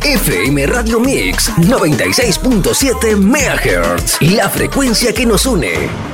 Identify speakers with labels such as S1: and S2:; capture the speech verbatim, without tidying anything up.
S1: F M Radio Mix noventa y seis punto siete megahertz, la frecuencia que nos une.